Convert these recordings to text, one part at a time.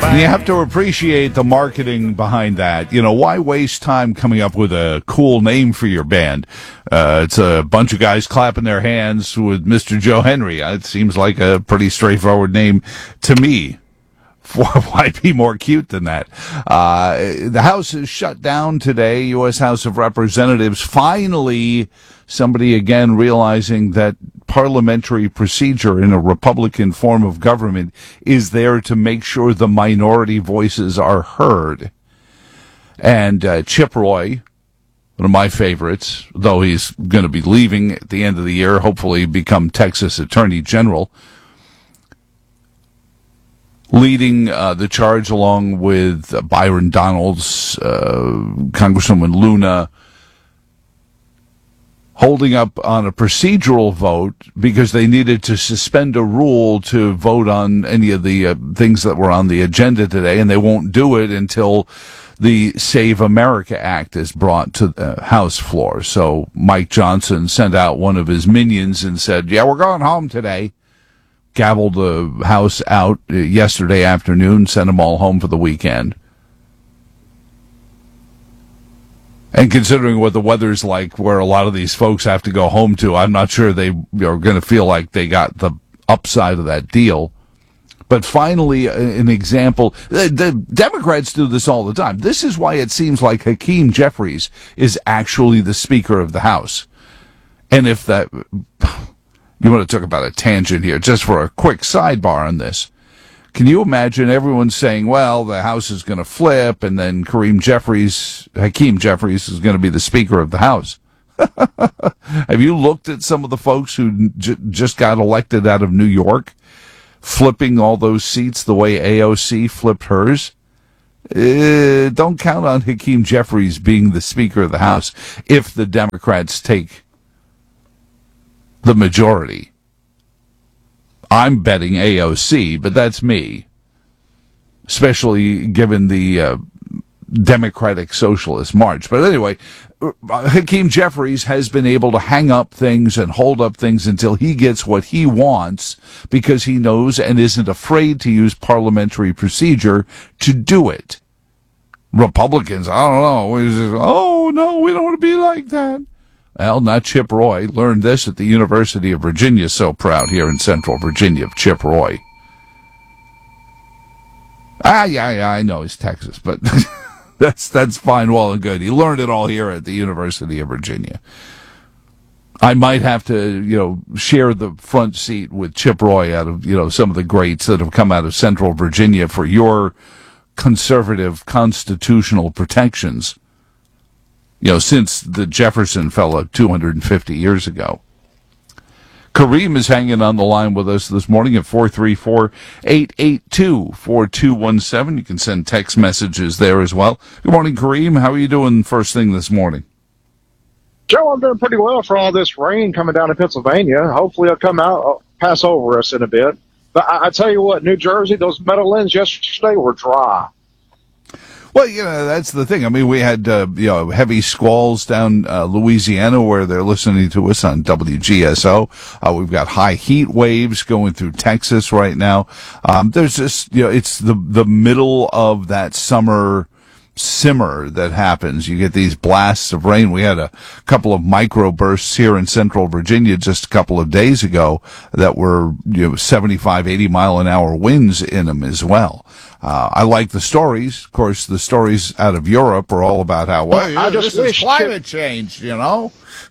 You have to appreciate the marketing behind that. You know, why waste time coming up with a cool name for your band? It's a bunch of guys clapping their hands with Mr. Joe Henry. It seems like a pretty straightforward name to me. Why be more cute than that? The House is shut down today. U.S. House of Representatives. Finally, somebody again realizing that parliamentary procedure in a Republican form of government is there to make sure the minority voices are heard. And Chip Roy, one of my favorites, though he's going to be leaving at the end of the year, hopefully become Texas Attorney General, leading the charge along with Byron Donalds, Congresswoman Luna, holding up on a procedural vote because they needed to suspend a rule to vote on any of the things that were on the agenda today, and they won't do it until the Save America Act is brought to the House floor. So Mike Johnson sent out one of his minions and said, yeah, we're going home today. Gavelled the House out yesterday afternoon, sent them all home for the weekend. And considering what the weather's like where a lot of these folks have to go home to, I'm not sure they are going to feel like they got the upside of that deal. But finally, an example, the Democrats do this all the time. This is why it seems like Hakeem Jeffries is actually the Speaker of the House. And if that... You want to talk about a tangent here, just for a quick sidebar on this. Can you imagine everyone saying, well, the House is going to flip, and then Hakeem Jeffries is going to be the Speaker of the House? Have you looked at some of the folks who just got elected out of New York, flipping all those seats the way AOC flipped hers? Don't count on Hakeem Jeffries being the Speaker of the House if the Democrats take the majority. I'm betting AOC, but that's me. Especially given the Democratic Socialist March. But anyway, Hakeem Jeffries has been able to hang up things and hold up things until he gets what he wants because he knows and isn't afraid to use parliamentary procedure to do it. Republicans, I don't know. Oh, no, we don't want to be like that. Well, not Chip Roy. Learned this at the University of Virginia. So proud here in Central Virginia of Chip Roy. Yeah, I know he's Texas, but that's fine, well and good. He learned it all here at the University of Virginia. I might have to, share the front seat with Chip Roy out of, some of the greats that have come out of Central Virginia for your conservative constitutional protections. Since the Jefferson fella 250 years ago. Kareem is hanging on the line with us this morning at 434-882-4217. You can send text messages there as well. Good morning, Kareem. How are you doing first thing this morning? Joe, I'm doing pretty well for all this rain coming down in Pennsylvania. Hopefully it'll come out, pass over us in a bit. But I tell you what, New Jersey, those Meadowlands yesterday were dry. Well, that's the thing. I mean, we had, heavy squalls down Louisiana where they're listening to us on WGSO. We've got high heat waves going through Texas right now. There's just, it's the middle of that summer simmer that happens. You get these blasts of rain. We had a couple of microbursts here in Central Virginia just a couple of days ago that were 75, 80 mile an hour winds in them as well. I like the stories. Of course, the stories out of Europe are all about how, this is climate change, Yeah,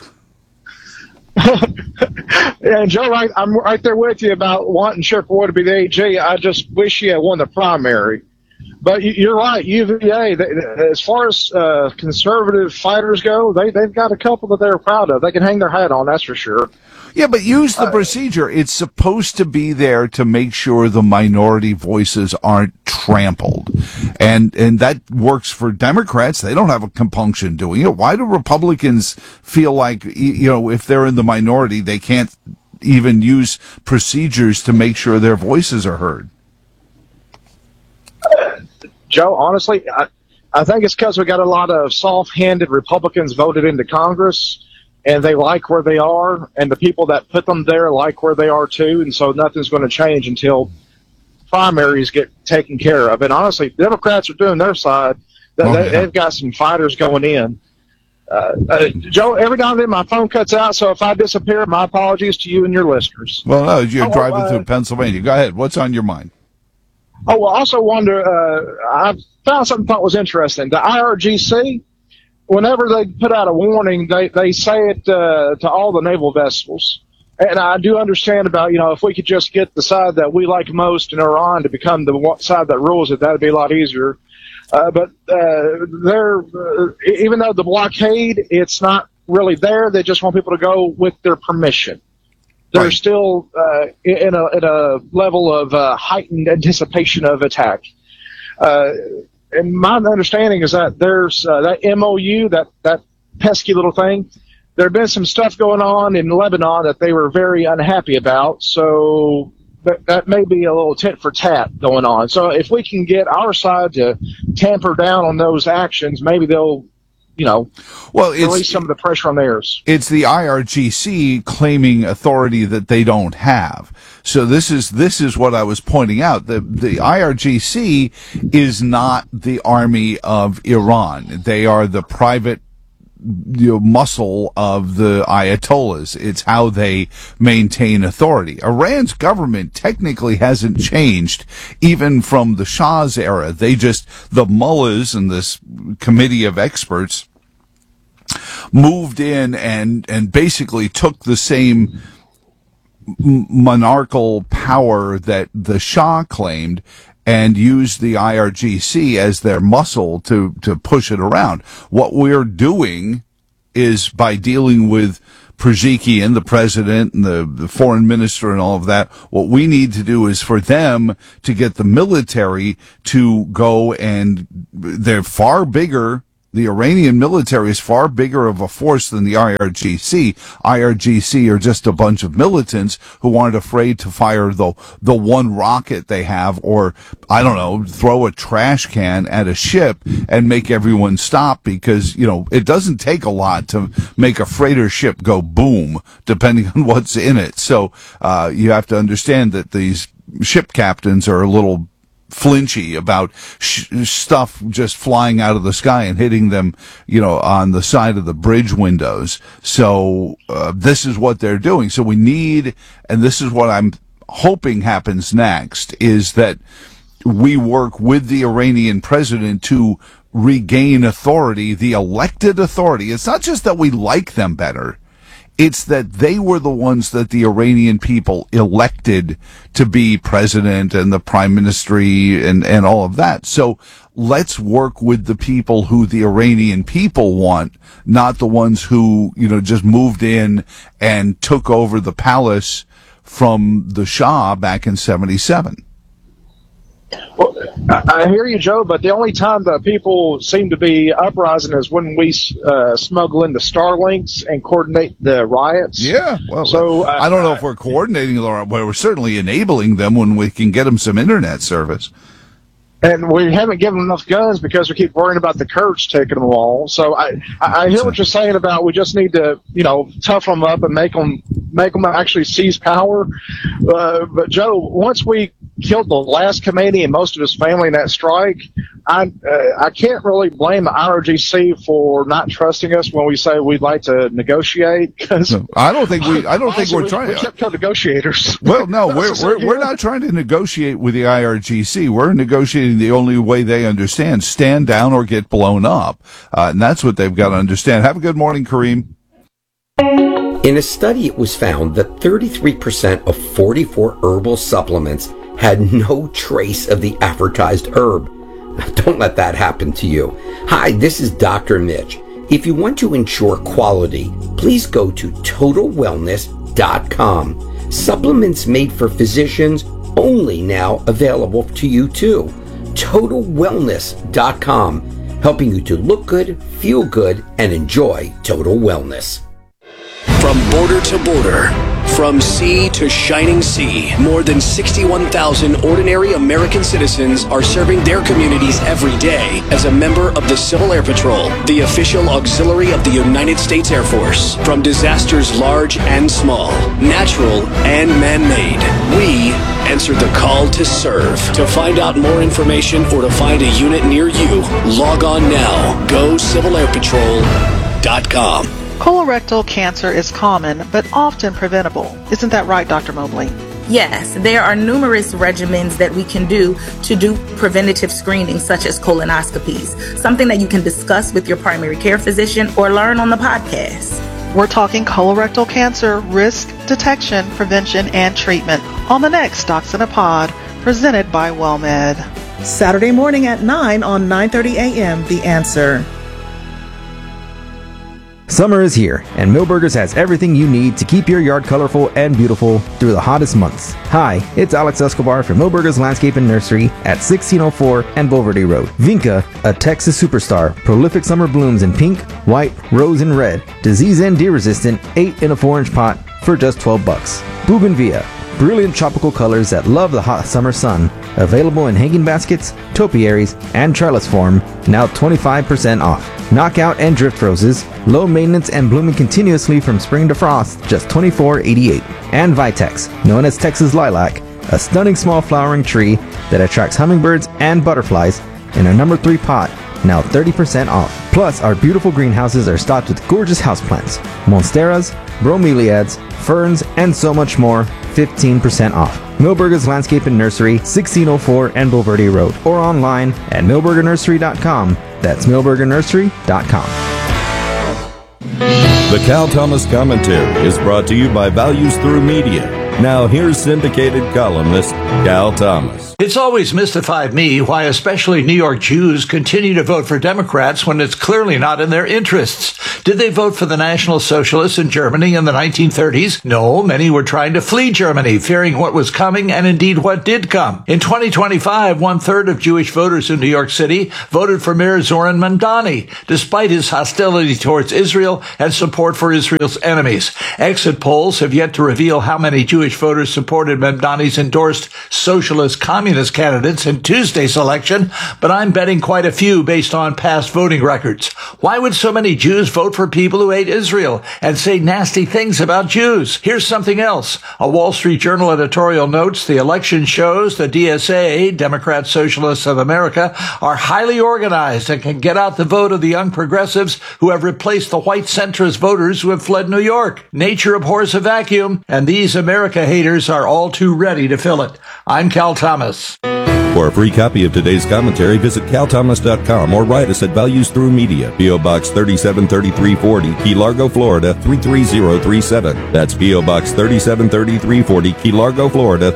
Joe, I'm right there with you about wanting Chip Roy to be the AG. I just wish he had won the primary. But you're right, UVA, as far as conservative fighters go, they've got a couple that they're proud of. They can hang their hat on, that's for sure. Yeah, but use the procedure. It's supposed to be there to make sure the minority voices aren't trampled. And that works for Democrats. They don't have a compunction doing it. Why do Republicans feel like, if they're in the minority, they can't even use procedures to make sure their voices are heard? Joe, honestly, I think it's because we got a lot of soft-handed Republicans voted into Congress, and they like where they are, and the people that put them there like where they are too, and so nothing's going to change until primaries get taken care of. And honestly, Democrats are doing their side. They've got some fighters going in. Joe, every now and then my phone cuts out, so if I disappear, my apologies to you and your listeners. Well, no, you're driving through Pennsylvania. Go ahead. What's on your mind? Oh, well, I also wonder, I found something I thought was interesting. The IRGC, whenever they put out a warning, they say it to all the naval vessels. And I do understand about, if we could just get the side that we like most in Iran to become the side that rules it, that would be a lot easier. But they're even though the blockade, it's not really there. They just want people to go with their permission. They're right. Still in a level of heightened anticipation of attack. And my understanding is that there's that MOU, that pesky little thing. There had been some stuff going on in Lebanon that they were very unhappy about. So that may be a little tit for tat going on. So if we can get our side to tamper down on those actions, maybe they'll, release some of the pressure on theirs. It's the IRGC claiming authority that they don't have. So this is what I was pointing out. The IRGC is not the army of Iran. They are the private muscle of the Ayatollahs. It's how they maintain authority. Iran's government technically hasn't changed even from the Shah's era. The mullahs and this committee of experts moved in and basically took the same monarchical power that the Shah claimed and use the IRGC as their muscle to push it around. What we're doing is, by dealing with Pezeshkian, the president, and the foreign minister and all of that, what we need to do is for them to get the military to go, and they're far bigger. The Iranian military is far bigger of a force than the IRGC. IRGC are just a bunch of militants who aren't afraid to fire the one rocket they have, or, I don't know, throw a trash can at a ship and make everyone stop, because, it doesn't take a lot to make a freighter ship go boom, depending on what's in it. So, you have to understand that these ship captains are a little flinchy about stuff just flying out of the sky and hitting them, on the side of the bridge windows. So this is what they're doing. So we need, and this is what I'm hoping happens next, is that we work with the Iranian president to regain authority, the elected authority. It's not just that we like them better. It's that they were the ones that the Iranian people elected to be president and the prime minister and all of that. So let's work with the people who the Iranian people want, not the ones who, just moved in and took over the palace from the Shah back in 1977. Well, I hear you, Joe, but the only time that people seem to be uprising is when we smuggle in the Starlinks and coordinate the riots. Yeah, well, so I don't know if we're coordinating the riots, but we're certainly enabling them when we can get them some internet service. And we haven't given them enough guns because we keep worrying about the Kurds taking them all. So I hear what you're saying about we just need to, toughen them up and make them actually seize power. But Joe, once we killed the last Khomeini and most of his family in that strike, I can't really blame the IRGC for not trusting us when we say we'd like to negotiate. Cause I don't think we're trying. We kept negotiators. Well, no, we're not trying to negotiate with the IRGC. We're negotiating the only way they understand: stand down or get blown up, and that's what they've got to understand. Have a good morning, Kareem. In a study, it was found that 33% of 44 herbal supplements had no trace of the advertised herb. Don't let that happen to you. Hi, this is Dr. Mitch. If you want to ensure quality, please go to TotalWellness.com. Supplements made for physicians only now available to you too. TotalWellness.com, helping you to look good, feel good, and enjoy total wellness. From border to border, From sea to shining sea, more than 61,000 ordinary American citizens are serving their communities every day as a member of the Civil Air Patrol, the official auxiliary of the United States Air Force. From disasters large and small, natural and man-made, we answer the call to serve. To find out more information or to find a unit near you, log on now. Go CivilAirPatrol.com. Colorectal cancer is common, but often preventable. Isn't that right, Dr. Mobley? Yes, there are numerous regimens that we can do to do preventative screening, such as colonoscopies, something that you can discuss with your primary care physician or learn on the podcast. We're talking colorectal cancer, risk, detection, prevention, and treatment on the next Docs in a Pod, presented by WellMed. Saturday morning at 9 on 9:30 a.m. The Answer. Summer is here, and Millburgers has everything you need to keep your yard colorful and beautiful through the hottest months. Hi, it's Alex Escobar from Millburgers Landscape and Nursery at 1604 and Bulverde Road. Vinca, a Texas superstar, prolific summer blooms in pink, white, rose, and red. Disease and deer resistant, 8 in a 4-inch pot for just $12. Bougainvillea, brilliant tropical colors that love the hot summer sun. Available in hanging baskets, topiaries, and trellis form, now 25% off. Knockout and drift roses, low maintenance and blooming continuously from spring to frost, just $24.88. And Vitex, known as Texas Lilac, a stunning small flowering tree that attracts hummingbirds and butterflies in a number 3 pot, now 30% off. Plus, our beautiful greenhouses are stocked with gorgeous houseplants, monsteras, bromeliads, ferns, and so much more, 15% off. Millburgers Landscape and Nursery, 1604 and Bulverde Road, or online at millburgernursery.com. That's millburgernursery.com. The Cal Thomas Commentary is brought to you by Values Through Media. Now here's syndicated columnist Cal Thomas. It's always mystified me why especially New York Jews continue to vote for Democrats when it's clearly not in their interests. Did they vote for the National Socialists in Germany in the 1930s? No, many were trying to flee Germany, fearing what was coming and indeed what did come. In 2025, 1/3 of Jewish voters in New York City voted for Mayor Zoran Mamdani, despite his hostility towards Israel and support for Israel's enemies. Exit polls have yet to reveal how many Jewish voters supported Mamdani's endorsed socialist communist candidates in Tuesday's election, but I'm betting quite a few based on past voting records. Why would so many Jews vote for people who hate Israel and say nasty things about Jews? Here's something else. A Wall Street Journal editorial notes the election shows the DSA, Democrat Socialists of America, are highly organized and can get out the vote of the young progressives who have replaced the white centrist voters who have fled New York. Nature abhors a vacuum, and these America haters are all too ready to fill it. I'm Cal Thomas. For a free copy of today's commentary, visit calthomas.com or write us at Values Through Media, P.O. Box 373340, Key Largo, Florida 33037. That's P.O. Box 373340, Key Largo, Florida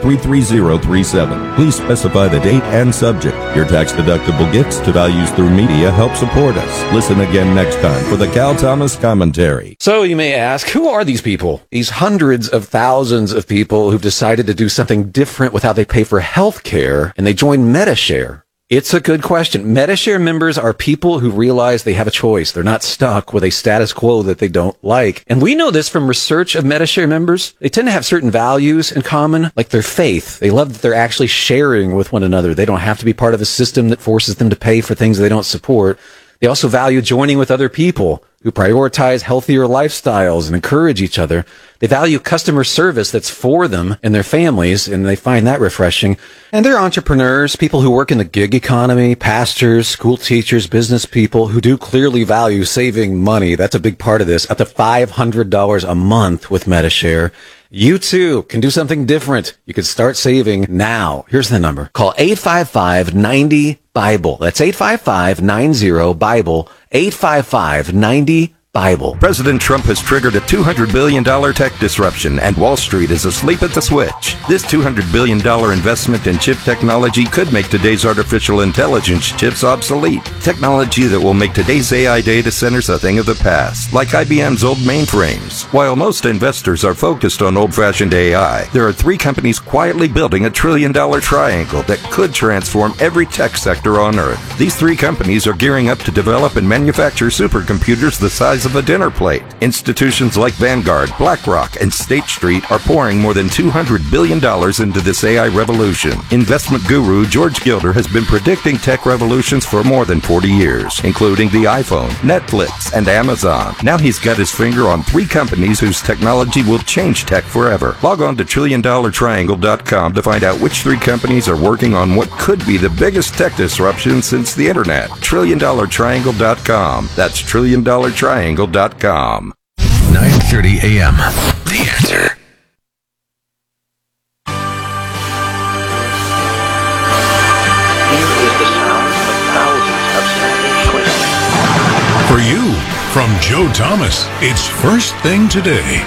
33037. Please specify the date and subject. Your tax-deductible gifts to Values Through Media help support us. Listen again next time for the Cal Thomas Commentary. So you may ask, who are these people? These hundreds of thousands of people who've decided to do something different with how they pay for health care, and they join Medi-Share. It's a good question. Medi-Share members are people who realize they have a choice. They're not stuck with a status quo that they don't like. And we know this from research of Medi-Share members. They tend to have certain values in common, like their faith. They love that they're actually sharing with one another. They don't have to be part of a system that forces them to pay for things they don't support. They also value joining with other people who prioritize healthier lifestyles and encourage each other. They value customer service that's for them and their families, and they find that refreshing. And they're entrepreneurs, people who work in the gig economy, pastors, school teachers, business people who do clearly value saving money. That's a big part of this, up to $500 a month with Medi-Share. You too can do something different. You can start saving now. Here's the number. Call 855-90-BIBLE. That's 855-90-BIBLE. 855-90-BIBLE. President Trump has triggered a $200 billion tech disruption, and Wall Street is asleep at the switch. This $200 billion investment in chip technology could make today's artificial intelligence chips obsolete. Technology that will make today's AI data centers a thing of the past, like IBM's old mainframes. While most investors are focused on old-fashioned AI, there are 3 companies quietly building a $1 trillion triangle that could transform every tech sector on Earth. These 3 companies are gearing up to develop and manufacture supercomputers the size size of a dinner plate. Institutions like Vanguard, BlackRock, and State Street are pouring more than $200 billion into this AI revolution. Investment guru George Gilder has been predicting tech revolutions for more than 40 years, including the iPhone, Netflix, and Amazon. Now he's got his finger on 3 companies whose technology will change tech forever. Log on to TrillionDollarTriangle.com to find out which 3 companies are working on what could be the biggest tech disruption since the internet. TrillionDollarTriangle.com. That's TrillionDollarTriangle.com. 9:30 a.m. The Answer. Here is the sound of thousands of sandals twisting. For you, from Joe Thomas, it's First Thing Today.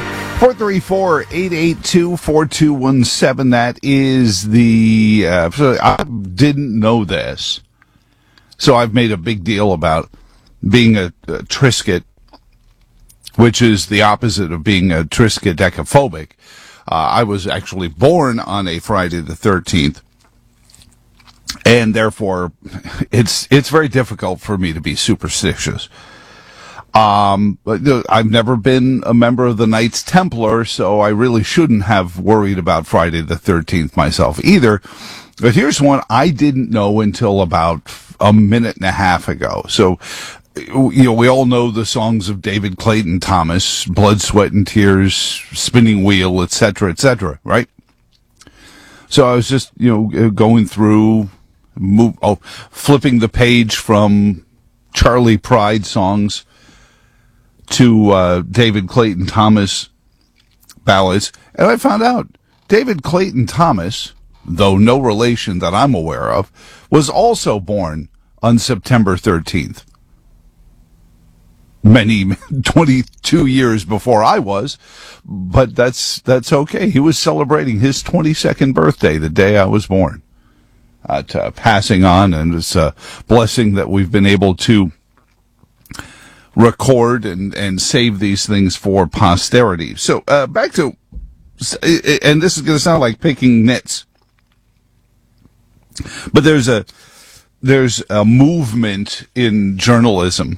434-882-4217. That is the... I didn't know this. So I've made a big deal about being a Trisket, which is the opposite of being a Triskaidekaphobic. I was actually born on a Friday the 13th. And therefore, it's very difficult for me to be superstitious. But I've never been a member of the Knights Templar, so I really shouldn't have worried about Friday the 13th myself either. But here's one I didn't know until about a minute and a half ago. So, we all know the songs of David Clayton Thomas, Blood, Sweat, and Tears, Spinning Wheel, etc., right? So I was just, going through, flipping the page from Charlie Pride songs to David Clayton Thomas ballads, and I found out David Clayton Thomas, though no relation that I'm aware of, was also born on September 13th. 22 years before I was, but that's okay. He was celebrating his 22nd birthday the day I was born. Passing on, and it's a blessing that we've been able to record and save these things for posterity. So, back to, and this is going to sound like picking nits, but there's a movement in journalism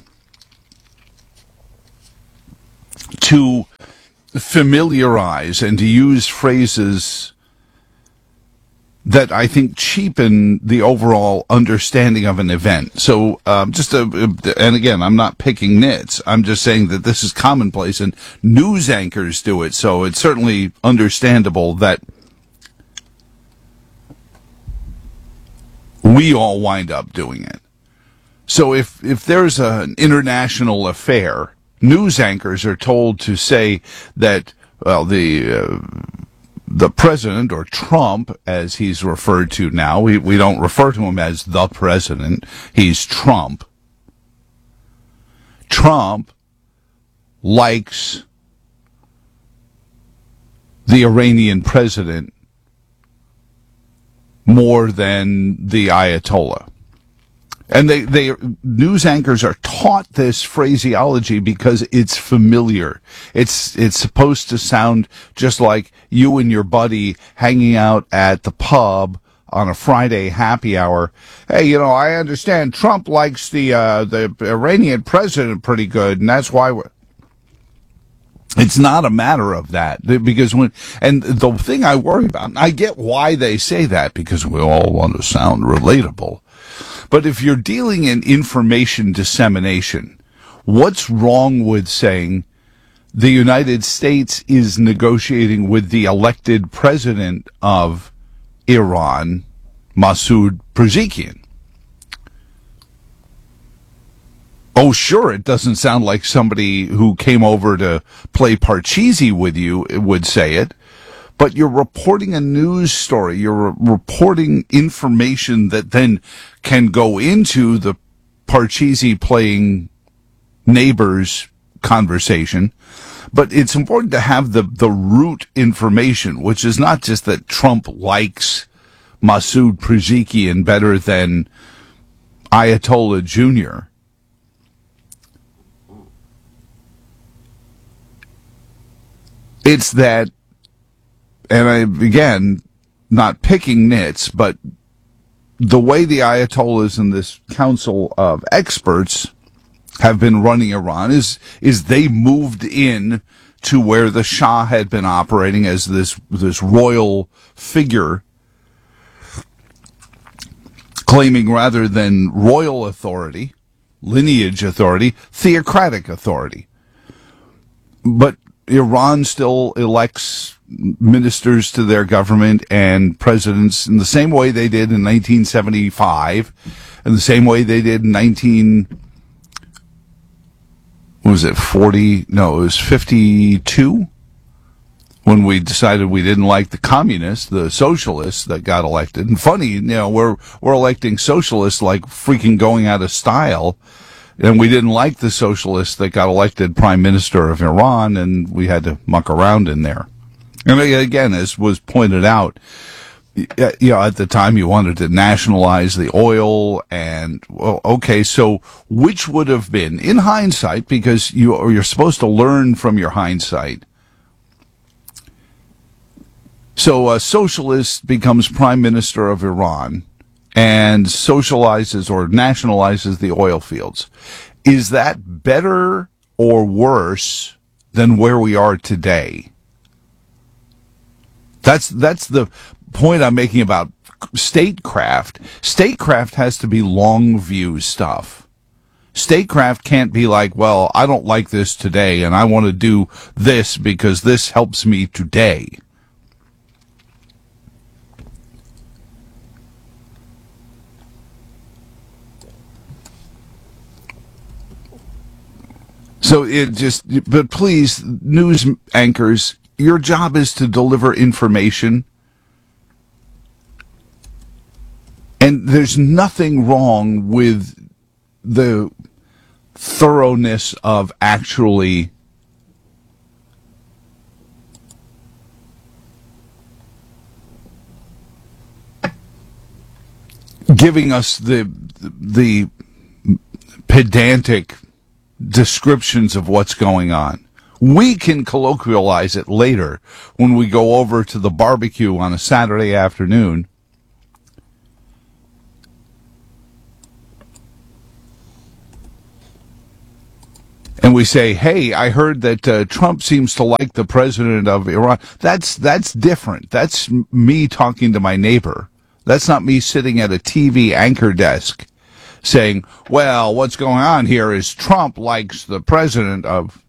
to familiarize and to use phrases that I think cheapen the overall understanding of an event. So, and again, I'm not picking nits. I'm just saying that this is commonplace, and news anchors do it. So it's certainly understandable that we all wind up doing it. So if there's an international affair, news anchors are told to say that, well, the president, or Trump, as he's referred to now, we don't refer to him as the president, he's Trump. Trump likes the Iranian president more than the Ayatollah. And they news anchors are taught this phraseology because it's familiar. It's supposed to sound just like you and your buddy hanging out at the pub on a Friday happy hour. Hey, I understand Trump likes the Iranian president pretty good, and that's why it's not a matter of that, because and the thing I worry about, and I get why they say that, because we all want to sound relatable. But if you're dealing in information dissemination, what's wrong with saying the United States is negotiating with the elected president of Iran, Masoud Pezeshkian? Oh, sure, it doesn't sound like somebody who came over to play Parcheesi with you would say it. But you're reporting a news story. You're reporting information that then can go into the Parcheesi playing neighbors conversation. But it's important to have the root information, which is not just that Trump likes Masoud Pezeshkian better than Ayatollah Jr. It's that, and again, not picking nits, but the way the Ayatollahs in this council of experts have been running Iran is they moved in to where the Shah had been operating as this royal figure, claiming rather than royal authority, lineage authority, theocratic authority. But Iran still elects ministers to their government and presidents in the same way they did in 1975, and the same way they did in 52? When we decided we didn't like the communists, the socialists that got elected. And funny, we're electing socialists like freaking going out of style. And we didn't like the socialists that got elected prime minister of Iran, and we had to muck around in there. And again, as was pointed out, at the time you wanted to nationalize the oil, and well, okay, so which would have been, in hindsight, because you're supposed to learn from your hindsight. So a socialist becomes prime minister of Iran and socializes or nationalizes the oil fields. Is that better or worse than where we are today? That's the point I'm making about statecraft. Statecraft has to be long view stuff. Statecraft can't be like, well, I don't like this today and I want to do this because this helps me today. So but please, news anchors, your job is to deliver information. And there's nothing wrong with the thoroughness of actually giving us the pedantic descriptions of what's going on. We can colloquialize it later when we go over to the barbecue on a Saturday afternoon. And we say, hey, I heard that Trump seems to like the president of Iran. That's different. That's me talking to my neighbor. That's not me sitting at a TV anchor desk saying, well, what's going on here is Trump likes the president of...